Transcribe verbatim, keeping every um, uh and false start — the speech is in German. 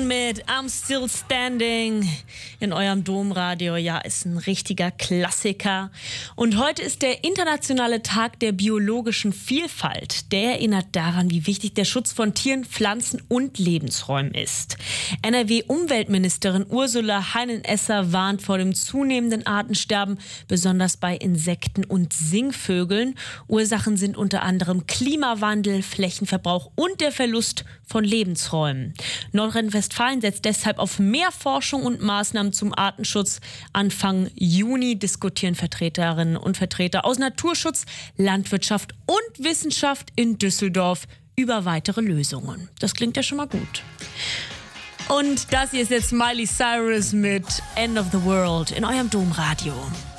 Moon mit I'm Still Standing in eurem Domradio. Ja, ist ein richtiger Klassiker. Und heute ist der internationale Tag der biologischen Vielfalt. Der erinnert daran, wie wichtig der Schutz von Tieren, Pflanzen und Lebensräumen ist. N R W-Umweltministerin Ursula Heinen-Esser warnt vor dem zunehmenden Artensterben, besonders bei Insekten und Singvögeln. Ursachen sind unter anderem Klimawandel, Flächenverbrauch und der Verlust von Lebensräumen. Nordrhein-Westfalen setzt deshalb auf mehr Forschung und Maßnahmen zum Artenschutz. Anfang Juni diskutieren Vertreterinnen und Vertreter aus Naturschutz, Landwirtschaft und Wissenschaft in Düsseldorf über weitere Lösungen. Das klingt ja schon mal gut. Und das hier ist jetzt Miley Cyrus mit End of the World in eurem Domradio.